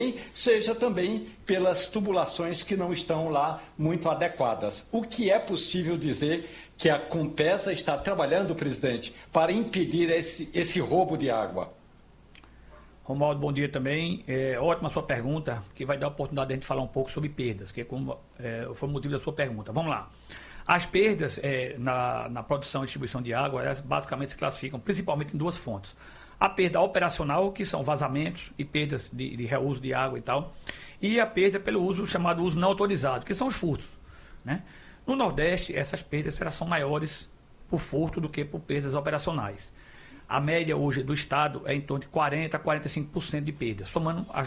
seja também pelas tubulações que não estão lá muito adequadas. O que é possível dizer que a Compesa está trabalhando, presidente, para impedir esse roubo de água? Romualdo, bom dia também. Ótima a sua pergunta, que vai dar a oportunidade de a gente falar um pouco sobre perdas, que foi o motivo da sua pergunta. Vamos lá. As perdas na produção e distribuição de água, elas basicamente se classificam principalmente em duas fontes. A perda operacional, que são vazamentos e perdas de reuso de água e tal, e a perda pelo uso chamado uso não autorizado, que são os furtos, né? No Nordeste, essas perdas elas são maiores por furto do que por perdas operacionais. A média hoje do Estado é em torno de 40% a 45% de perdas, somando as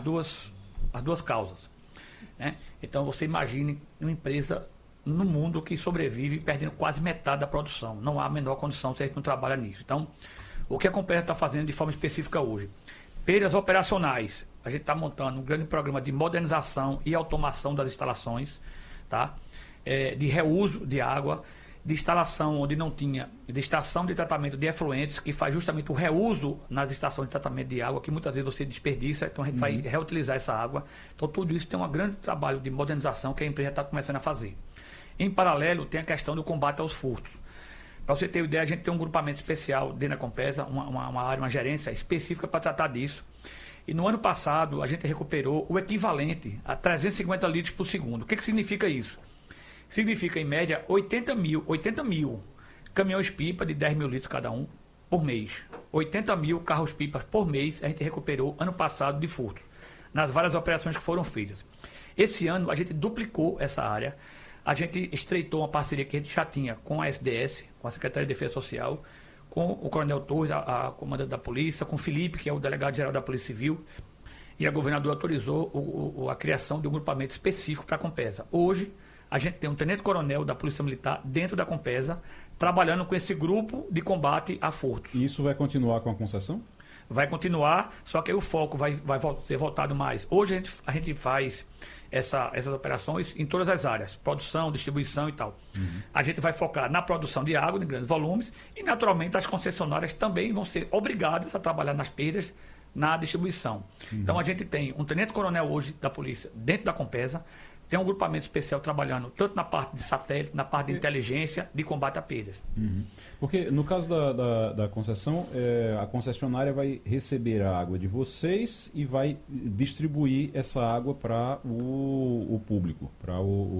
duas causas, né? Então você imagine uma empresa no mundo que sobrevive perdendo quase metade da produção. Não há a menor condição se a gente não trabalha nisso. Então, o que a Compesa está fazendo de forma específica hoje? Perdas operacionais. A gente está montando um grande programa de modernização e automação das instalações, tá? De reuso de água, de instalação onde não tinha, de estação de tratamento de efluentes, que faz justamente o reuso nas estações de tratamento de água, que muitas vezes você desperdiça, então a gente vai reutilizar essa água. Então tudo isso tem um grande trabalho de modernização que a empresa está começando a fazer. Em paralelo, tem a questão do combate aos furtos. Para você ter uma ideia, a gente tem um grupamento especial dentro da Compesa, uma área, uma gerência específica para tratar disso. E no ano passado, a gente recuperou o equivalente a 350 litros por segundo. O que significa isso? Significa, em média, 80 mil caminhões-pipa de 10 mil litros cada um por mês. 80 mil carros-pipas por mês a gente recuperou ano passado de furtos, nas várias operações que foram feitas. Esse ano, a gente duplicou essa área. A gente estreitou uma parceria que a gente já tinha com a SDS, com a Secretaria de Defesa Social, com o Coronel Torres, a comandante da polícia, com o Felipe, que é o delegado-geral da Polícia Civil, e a governadora autorizou a criação de um grupamento específico para a Compesa. Hoje, a gente tem um tenente-coronel da Polícia Militar dentro da Compesa, trabalhando com esse grupo de combate a furtos. E isso vai continuar com a concessão? Vai continuar, só que aí o foco vai ser voltado mais. Hoje a gente faz essas operações em todas as áreas, produção, distribuição e tal. A gente vai focar na produção de água em grandes volumes e, naturalmente, as concessionárias também vão ser obrigadas a trabalhar nas perdas na distribuição. Então, a gente tem um tenente-coronel hoje da polícia dentro da Compesa, tem um grupamento especial trabalhando tanto na parte de satélite, na parte de inteligência, de combate a perdas. Porque no caso da concessão, a concessionária vai receber a água de vocês e vai distribuir essa água para o público, para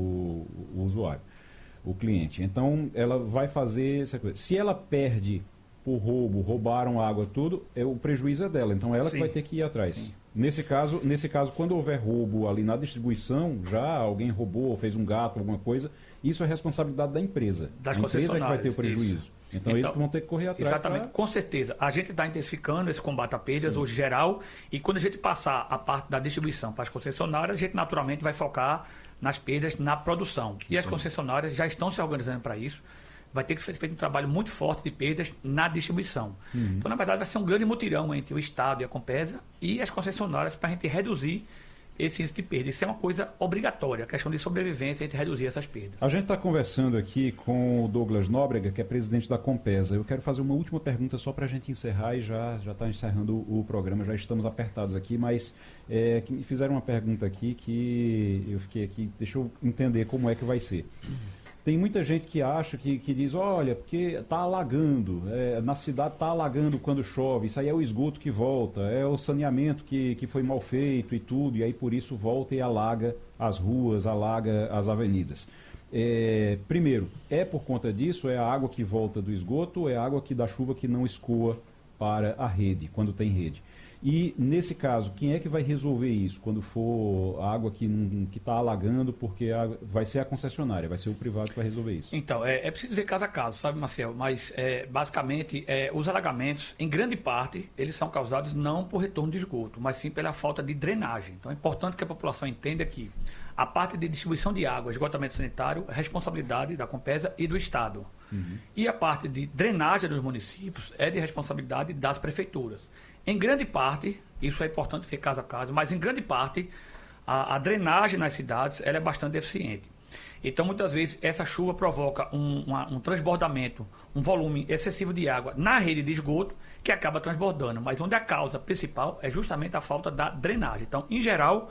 o usuário, o cliente. Então, ela vai fazer essa coisa. Se ela perde por roubaram a água, tudo, o prejuízo é dela. Então, ela que vai ter que ir atrás. Sim. Nesse caso, quando houver roubo ali na distribuição, já alguém roubou ou fez um gato, alguma coisa, isso é responsabilidade da empresa. Das a empresa é que vai ter o prejuízo. Isso. Então, eles que vão ter que correr atrás. Exatamente, com certeza. A gente está intensificando esse combate a perdas, hoje geral, e quando a gente passar a parte da distribuição para as concessionárias, a gente naturalmente vai focar nas perdas na produção. E as concessionárias já estão se organizando para isso. Vai ter que ser feito um trabalho muito forte de perdas na distribuição. Então, na verdade, vai ser um grande mutirão entre o Estado e a Compesa e as concessionárias para a gente reduzir esse índice de perda. Isso é uma coisa obrigatória, a questão de sobrevivência, a gente reduzir essas perdas. A gente está conversando aqui com o Douglas Nóbrega, que é presidente da Compesa. Eu quero fazer uma última pergunta só para a gente encerrar e já está encerrando o programa, já estamos apertados aqui, mas me fizeram uma pergunta aqui que eu fiquei aqui, deixa eu entender como é que vai ser. Tem muita gente que acha, que diz, olha, porque está alagando, na cidade está alagando quando chove, isso aí é o esgoto que volta, é o saneamento que foi mal feito e tudo, e aí por isso volta e alaga as ruas, alaga as avenidas. Primeiro, é por conta disso, é a água que volta do esgoto, ou é a água da chuva que não escoa para a rede, quando tem rede? E, nesse caso, quem é que vai resolver isso quando for a água que está alagando, porque vai ser a concessionária, vai ser o privado que vai resolver isso? Então, é preciso ver caso a caso, sabe, Marcel? Mas, basicamente, os alagamentos, em grande parte, eles são causados não por retorno de esgoto, mas sim pela falta de drenagem. Então, é importante que a população entenda que a parte de distribuição de água, esgotamento sanitário, é responsabilidade da Compesa e do Estado. E a parte de drenagem dos municípios é de responsabilidade das prefeituras. Em grande parte, isso é importante ver caso a caso, mas em grande parte, a drenagem nas cidades ela é bastante deficiente. Então, muitas vezes, essa chuva provoca um transbordamento, um volume excessivo de água na rede de esgoto, que acaba transbordando. Mas onde a causa principal é justamente a falta da drenagem. Então, em geral,